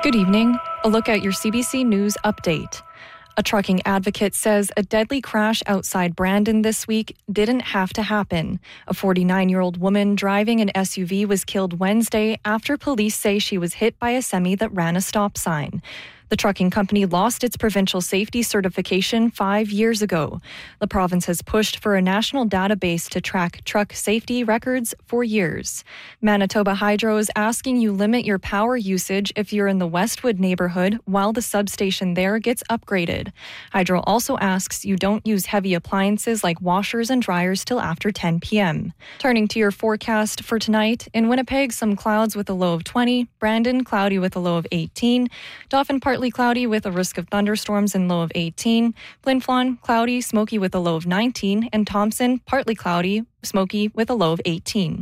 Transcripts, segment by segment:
Good evening. A look at your CBC News update. A trucking advocate says a deadly crash outside Brandon this week didn't have to happen. A 49-year-old woman driving an SUV was killed Wednesday after police say she was hit by a semi that ran a stop sign. The trucking company lost its provincial safety certification 5 years ago. The province has pushed for a national database to track truck safety records for years. Manitoba Hydro is asking you limit your power usage if you're in the Westwood neighborhood while the substation there gets upgraded. Hydro also asks you don't use heavy appliances like washers and dryers till after 10 p.m. Turning to your forecast for tonight, in Winnipeg, some clouds with a low of 20, Brandon, cloudy with a low of 18, Dauphin, partly cloudy with a risk of thunderstorms and low of 18. Flin Flon, cloudy, smoky with a low of 19. And Thompson, partly cloudy, smoky with a low of 18.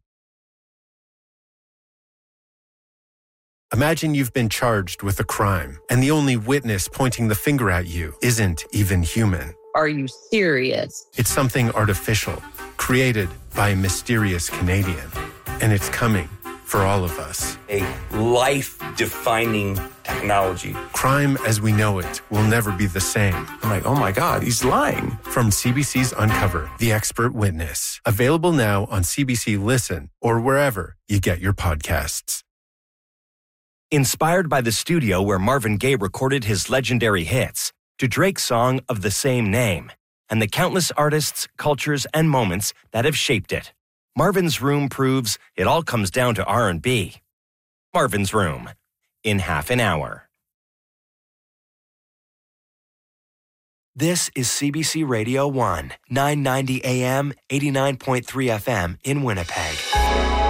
Imagine you've been charged with a crime, and the only witness pointing the finger at you isn't even human. Are you serious? It's something artificial, created by a mysterious Canadian. And it's coming for all of us. A life-defining technology. Crime as we know it will never be the same. I'm like, oh my God, he's lying. From CBC's Uncover, The Expert Witness. Available now on CBC Listen or wherever you get your podcasts. Inspired by the studio where Marvin Gaye recorded his legendary hits, to Drake's song of the same name, and the countless artists, cultures, and moments that have shaped it. Marvin's Room proves it all comes down to R&B. Marvin's Room, in half an hour. This is CBC Radio 1, 990 AM, 89.3 FM in Winnipeg.